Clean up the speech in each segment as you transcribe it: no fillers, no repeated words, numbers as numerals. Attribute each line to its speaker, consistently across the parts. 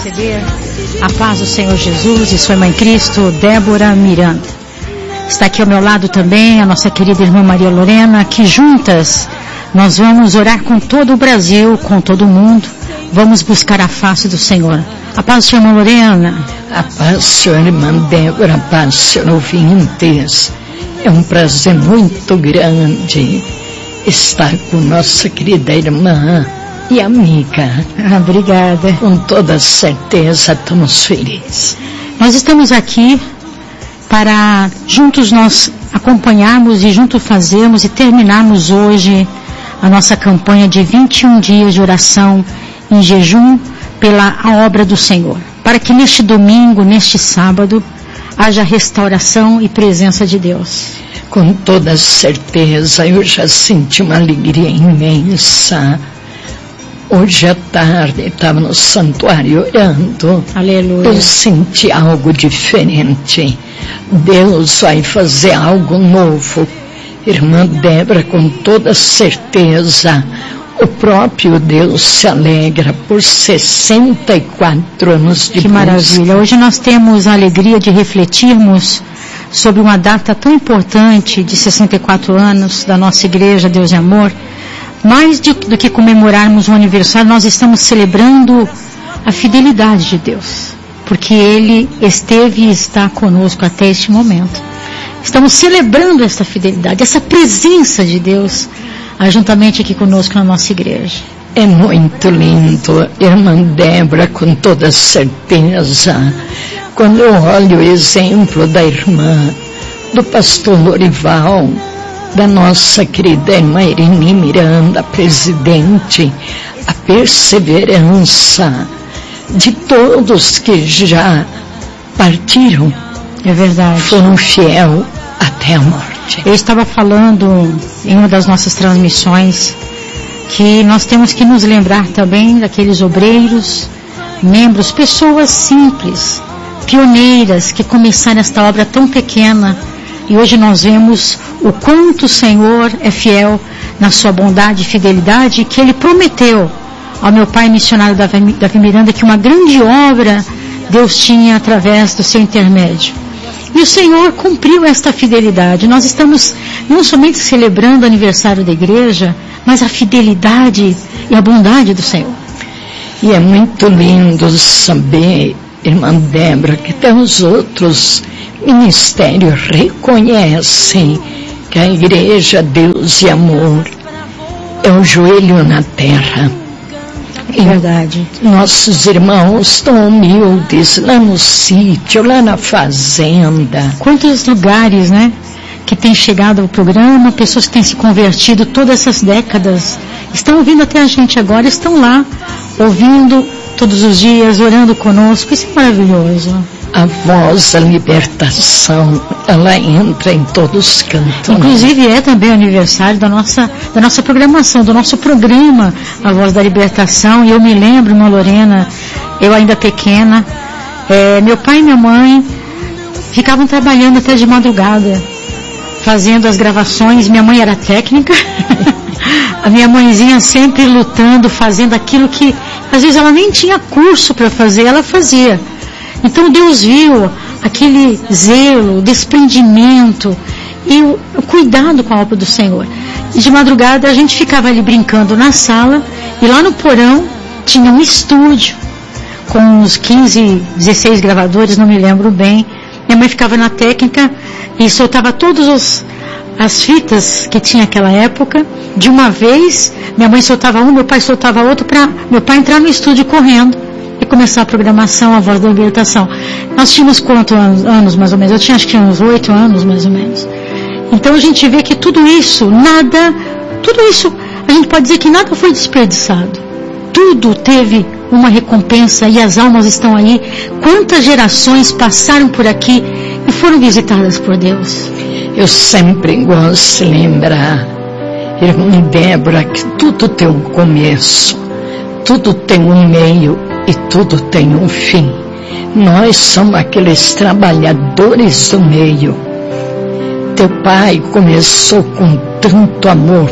Speaker 1: receber a paz do Senhor Jesus e sua mãe Cristo, Débora Miranda. Está aqui ao meu lado também a nossa querida irmã Maria Lorena, que juntas nós vamos orar com todo o Brasil, com todo o mundo. Vamos buscar a face do Senhor. A paz do Senhor, irmã Lorena.
Speaker 2: A paz do Senhor, irmã Débora, a paz do Senhor, ouvintes. É um prazer muito grande estar com nossa querida irmã e amiga.
Speaker 1: Obrigada.
Speaker 2: Com toda certeza estamos felizes.
Speaker 1: Nós estamos aqui para juntos nós acompanharmos e juntos fazermos e terminarmos hoje a nossa campanha de 21 dias de oração em jejum pela obra do Senhor. Para que neste domingo, neste sábado, haja restauração e presença de Deus.
Speaker 2: Com toda certeza, eu já senti uma alegria imensa. Hoje à tarde, estava no santuário orando.
Speaker 1: Aleluia.
Speaker 2: Eu senti algo diferente. Deus vai fazer algo novo. Irmã Débora, com toda certeza, o próprio Deus se alegra por 64 anos de
Speaker 1: Que maravilha. Hoje nós temos a alegria de refletirmos sobre uma data tão importante de 64 anos da nossa igreja Deus e Amor. Mais do que comemorarmos um aniversário, nós estamos celebrando a fidelidade de Deus, porque Ele esteve e está conosco até este momento. Estamos celebrando essa fidelidade, essa presença de Deus, juntamente aqui conosco na nossa igreja.
Speaker 2: É muito lindo, irmã Débora, com toda certeza. Quando eu olho o exemplo da irmã, do pastor Lorival, da nossa querida irmã Irene Miranda, presidente, a perseverança de todos que já partiram.
Speaker 1: É verdade.
Speaker 2: Foram fiel até a morte.
Speaker 1: Eu estava falando em uma das nossas transmissões que nós temos que nos lembrar também daqueles obreiros, membros, pessoas simples, pioneiras que começaram esta obra tão pequena. E hoje nós vemos o quanto o Senhor é fiel na sua bondade e fidelidade, que Ele prometeu ao meu pai missionário Davi Miranda que uma grande obra Deus tinha através do seu intermédio. E o Senhor cumpriu esta fidelidade. Nós estamos não somente celebrando o aniversário da igreja, mas a fidelidade e a bondade do Senhor.
Speaker 2: E é muito lindo saber, irmã Débora, que até os outros ministérios reconhecem que a igreja Deus e Amor é o joelho na terra.
Speaker 1: É verdade.
Speaker 2: Nossos irmãos tão humildes lá no sítio, lá na fazenda.
Speaker 1: Quantos lugares, né? Que tem chegado ao programa, pessoas que têm se convertido todas essas décadas, estão ouvindo até a gente agora, estão lá, ouvindo todos os dias, orando conosco. Isso é maravilhoso.
Speaker 2: A voz da libertação, ela entra em todos os cantos.
Speaker 1: Inclusive é também o aniversário da nossa programação, do nosso programa, A Voz da Libertação. E eu me lembro, irmã Lorena, eu ainda pequena, meu pai e minha mãe ficavam trabalhando até de madrugada, fazendo as gravações. Minha mãe era técnica, a minha mãezinha sempre lutando, fazendo aquilo que às vezes ela nem tinha curso para fazer, ela fazia. Então Deus viu aquele zelo, desprendimento e o cuidado com a obra do Senhor. E de madrugada a gente ficava ali brincando na sala, e lá no porão tinha um estúdio com uns 15, 16 gravadores, não me lembro bem. Minha mãe ficava na técnica e soltava todas as fitas que tinha naquela época. De uma vez, minha mãe soltava uma, meu pai soltava outra, para meu pai entrar no estúdio correndo e começar a programação A Voz da Libertação. Nós tínhamos quantos anos mais ou menos? Eu tinha acho que uns 8 anos mais ou menos. Então a gente vê que tudo isso a gente pode dizer que nada foi desperdiçado. Tudo teve uma recompensa e as almas estão aí. Quantas gerações passaram por aqui e foram visitadas por Deus?
Speaker 2: Eu sempre gosto de lembrar, irmã Débora, que tudo tem um começo, tudo tem um meio e tudo tem um fim. Nós somos aqueles trabalhadores do meio. Teu pai começou com tanto amor,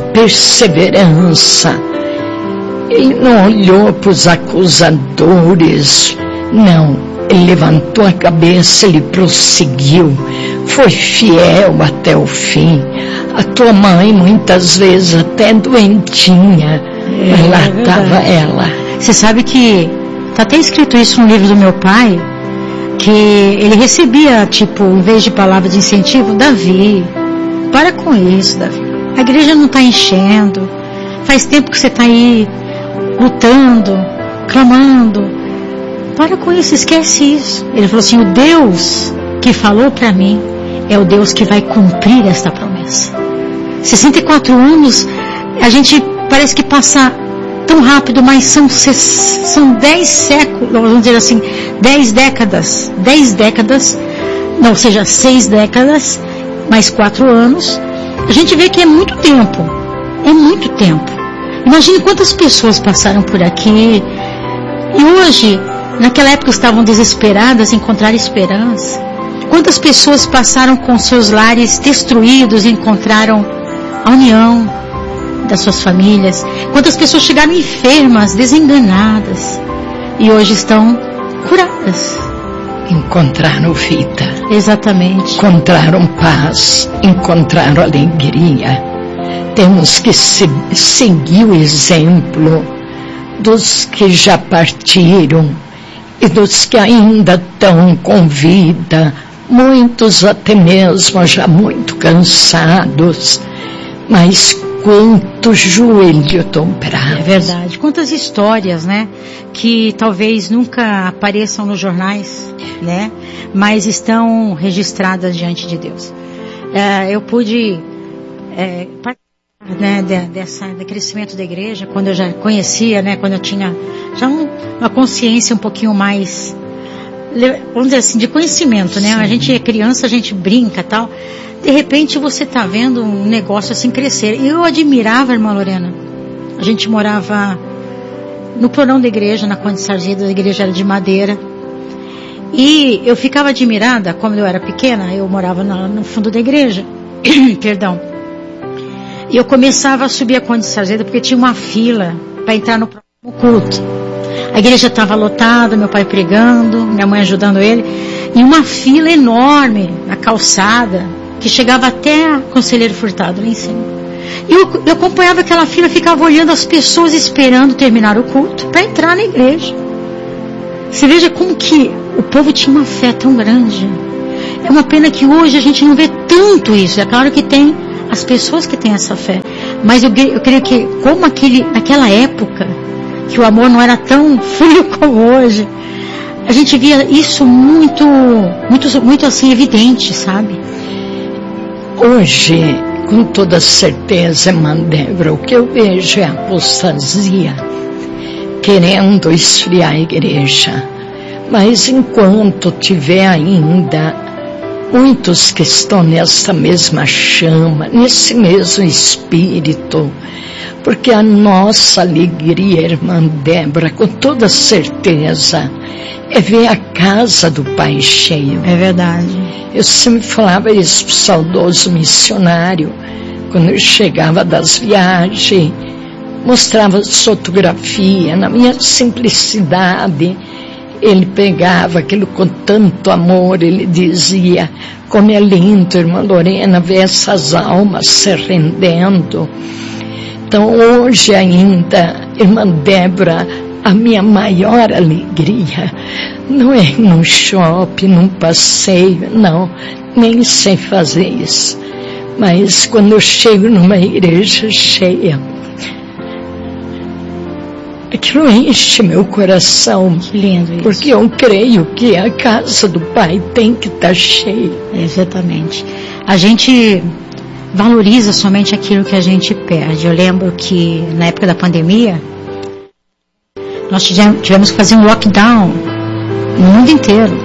Speaker 2: perseverança. Ele não olhou para os acusadores, Não, ele levantou a cabeça, ele prosseguiu, foi fiel até o fim. A tua mãe muitas vezes até doentinha, lá estava ela.
Speaker 1: Você sabe que está até escrito isso no livro do meu pai, que ele recebia, tipo, em vez de palavras de incentivo, Davi, para com isso, Davi. A igreja não está enchendo, faz tempo que você está aí lutando, clamando, para com isso, esquece isso. Ele falou assim, o Deus que falou para mim é o Deus que vai cumprir esta promessa. 64 anos, a gente parece que passa tão rápido, mas são 10 séculos, vamos dizer assim, 10 décadas, não, ou seja, 6 décadas, mais 4 anos, a gente vê que é muito tempo. Imagine quantas pessoas passaram por aqui, e hoje, naquela época estavam desesperadas em encontrar esperança. Quantas pessoas passaram com seus lares destruídos e encontraram a união das suas famílias. Quantas pessoas chegaram enfermas, desenganadas, e hoje estão curadas.
Speaker 2: Encontraram vida.
Speaker 1: Exatamente.
Speaker 2: Encontraram paz, encontraram alegria. Temos que seguir o exemplo dos que já partiram e dos que ainda estão com vida, muitos até mesmo já muito cansados, mas quanto joelho dobrado.
Speaker 1: É verdade. Quantas histórias, né, que talvez nunca apareçam nos jornais, né, mas estão registradas diante de Deus. Eu pude né, do crescimento da igreja, quando eu já conhecia, né, quando eu tinha já uma consciência um pouquinho mais, vamos dizer assim, de conhecimento, né? Sim. A gente é criança, a gente brinca, tal. De repente você está vendo um negócio assim crescer. E eu admirava, irmã Lorena. A gente morava no porão da igreja, na Conde Sargento, a igreja era de madeira. E eu ficava admirada, como eu era pequena, eu morava no fundo da igreja. Perdão. E eu começava a subir a Conde Sargento porque tinha uma fila para entrar no próximo culto. A igreja estava lotada, meu pai pregando, minha mãe ajudando ele. E uma fila enorme na calçada, que chegava até a Conselheiro Furtado lá em cima. E eu acompanhava aquela fila, ficava olhando as pessoas esperando terminar o culto para entrar na igreja. Você veja como que o povo tinha uma fé tão grande. É uma pena que hoje a gente não vê tanto isso. É claro que tem as pessoas que têm essa fé. Mas eu creio que como naquela época, que o amor não era tão frio como hoje, a gente via isso muito assim evidente, sabe?
Speaker 2: Hoje, com toda certeza, irmã Débora, o que eu vejo é a apostasia querendo esfriar a igreja. Mas enquanto tiver ainda muitos que estão nessa mesma chama, nesse mesmo espírito, porque a nossa alegria, irmã Débora, com toda certeza, é ver a casa do Pai cheio.
Speaker 1: É verdade.
Speaker 2: Eu sempre falava isso pro saudoso missionário, quando eu chegava das viagens, mostrava fotografia, na minha simplicidade, ele pegava aquilo com tanto amor, ele dizia, como é lindo, irmã Lorena, ver essas almas se rendendo. Então hoje ainda, irmã Débora, a minha maior alegria não é ir num shopping, num passeio, não, nem sei fazer isso. Mas quando eu chego numa igreja cheia, aquilo enche meu coração.
Speaker 1: Que lindo isso.
Speaker 2: Porque eu creio que a casa do Pai tem que estar cheia.
Speaker 1: Exatamente. A gente valoriza somente aquilo que a gente perde. Eu lembro que na época da pandemia, nós tivemos que fazer um lockdown no mundo inteiro.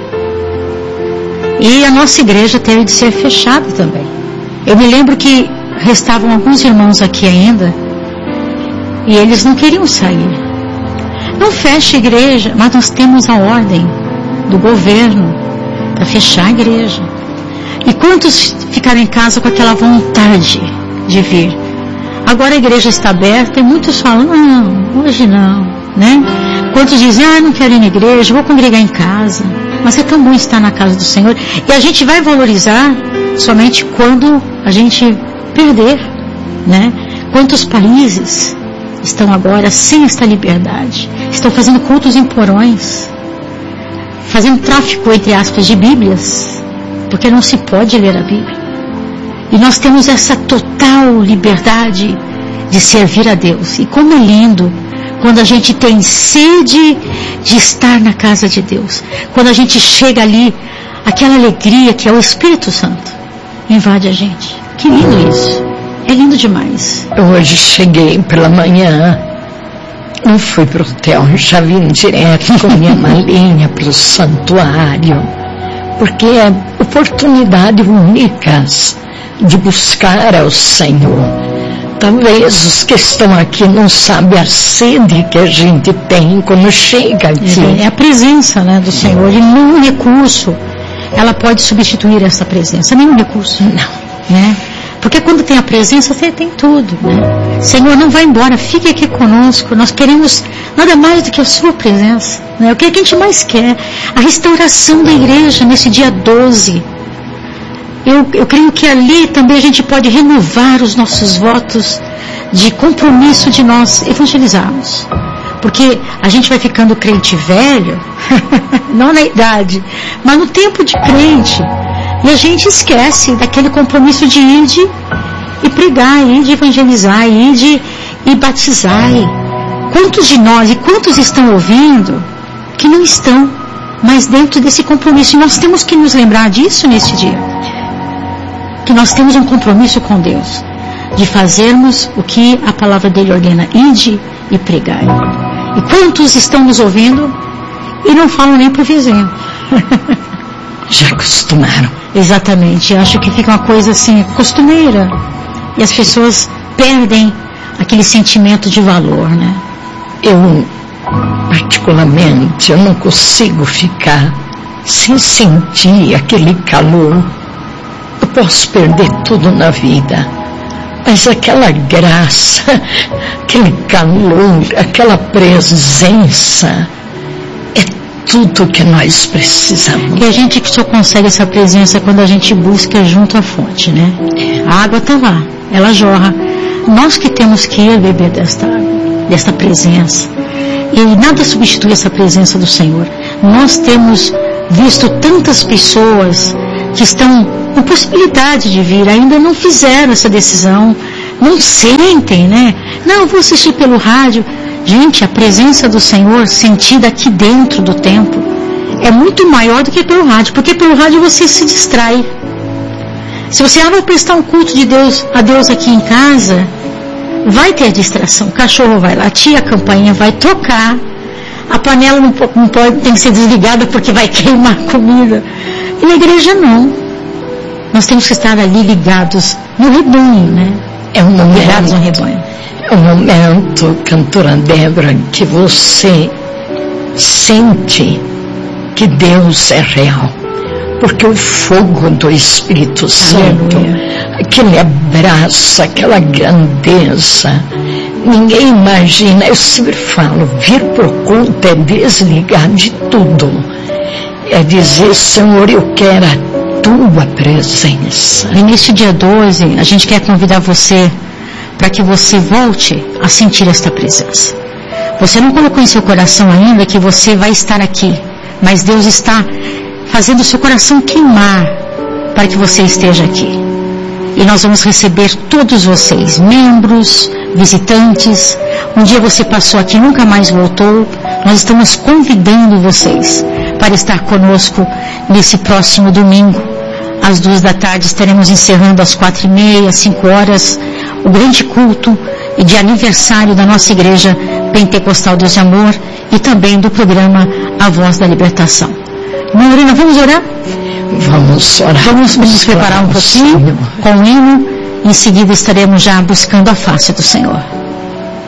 Speaker 1: E a nossa igreja teve de ser fechada também. Eu me lembro que restavam alguns irmãos aqui ainda, e eles não queriam sair. Não fecha a igreja, mas nós temos a ordem do governo para fechar a igreja. E quantos ficaram em casa com aquela vontade de vir? Agora a igreja está aberta e muitos falam, não, hoje não, né? Quantos dizem, não quero ir na igreja, vou congregar em casa. Mas é tão bom estar na casa do Senhor. E a gente vai valorizar somente quando a gente perder, né? Quantos países estão agora sem esta liberdade? Estão fazendo cultos em porões, fazendo tráfico, entre aspas, de Bíblias, porque não se pode ler a Bíblia. E nós temos essa total liberdade de servir a Deus. E como é lindo quando a gente tem sede de estar na casa de Deus. Quando a gente chega ali, aquela alegria que é o Espírito Santo invade a gente. Que lindo isso. É lindo demais.
Speaker 2: Hoje cheguei pela manhã, não fui pro hotel, já vim direto com minha malinha pro santuário, porque é oportunidade únicas de buscar ao Senhor. Talvez os que estão aqui não sabem a sede que a gente tem quando chega aqui.
Speaker 1: É a presença, né, do Senhor, e nenhum recurso ela pode substituir essa presença, nenhum recurso.
Speaker 2: Não.
Speaker 1: Né? Porque quando tem a presença, você tem tudo, né? Senhor, não vai embora, fique aqui conosco, nós queremos nada mais do que a sua presença, né? O que a gente mais quer? A restauração da igreja nesse dia 12. Eu creio que ali também a gente pode renovar os nossos votos de compromisso de nós evangelizarmos. Porque a gente vai ficando crente velho, não na idade, mas no tempo de crente. E a gente esquece daquele compromisso de ir e pregar, ir de evangelizar, ir e batizar. Quantos de nós e quantos estão ouvindo que não estão mais dentro desse compromisso? E nós temos que nos lembrar disso nesse dia. Que nós temos um compromisso com Deus, de fazermos o que a palavra dele ordena, ide e pregai. E quantos estão nos ouvindo e não falam nem pro vizinho?
Speaker 2: Já acostumaram.
Speaker 1: Exatamente, acho que fica uma coisa assim, costumeira, e as pessoas perdem aquele sentimento de valor, né?
Speaker 2: Eu, particularmente, eu não consigo ficar sem sentir aquele calor. Eu posso perder tudo na vida, mas aquela graça, aquele calor, aquela presença, é tudo que nós precisamos.
Speaker 1: E a gente só consegue essa presença quando a gente busca junto à fonte, né? A água está lá, ela jorra. Nós que temos que ir beber desta água, desta presença. E nada substitui essa presença do Senhor. Nós temos visto tantas pessoas que estão com possibilidade de vir, ainda não fizeram essa decisão, não sentem, né? Não, vou assistir pelo rádio. Gente, a presença do Senhor sentida aqui dentro do templo é muito maior do que pelo rádio, porque pelo rádio você se distrai. Se você vai prestar um culto de Deus, a Deus aqui em casa, vai ter distração. O cachorro vai latir, a campainha vai tocar, a panela não pode, tem que ser desligada porque vai queimar a comida. E na igreja não. Nós temos que estar ali ligados no rebanho, né?
Speaker 2: É um momento,
Speaker 1: ligados no rebanho.
Speaker 2: É um momento, cantora Débora, que você sente que Deus é real. Porque o fogo do Espírito Santo, aquele abraço, aquela grandeza, ninguém imagina. Eu sempre falo, vir pro culto é desligar de tudo. É dizer, Senhor, eu quero a tua presença.
Speaker 1: E neste dia 12, a gente quer convidar você para que você volte a sentir esta presença. Você não colocou em seu coração ainda que você vai estar aqui, mas Deus está fazendo o seu coração queimar para que você esteja aqui. E nós vamos receber todos vocês, membros, visitantes. Um dia você passou aqui e nunca mais voltou. Nós estamos convidando vocês para estar conosco nesse próximo domingo. Às 14h estaremos encerrando às 4h30, 5h, o grande culto de aniversário da nossa igreja Pentecostal Deus de Amor e também do programa A Voz da Libertação. Irmã Lorena, vamos orar?
Speaker 2: Vamos orar.
Speaker 1: Vamos nos preparar um pouquinho com o hino. Em seguida estaremos já buscando a face do Senhor.